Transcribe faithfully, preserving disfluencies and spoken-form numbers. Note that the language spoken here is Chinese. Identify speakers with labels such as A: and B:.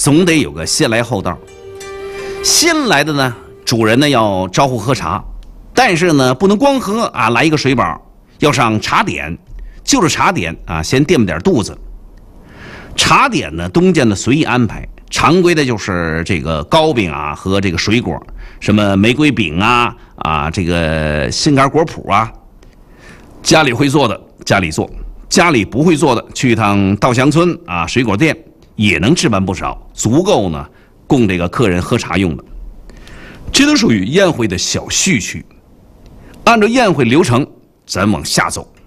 A: 总得有个先来后到。先来的呢，主人呢要招呼喝茶，但是呢不能光喝啊，来一个水饱，要上茶点，就是茶点啊，先垫吧点肚子。茶点呢，东家呢随意安排，常规的就是这个糕饼啊和这个水果，什么玫瑰饼啊啊，这个心肝果脯啊。家里会做的家里做，家里不会做的去一趟稻香村啊水果店也能置办不少，足够呢供这个客人喝茶用的。这都属于宴会的小序曲。按照宴会流程，咱往下走。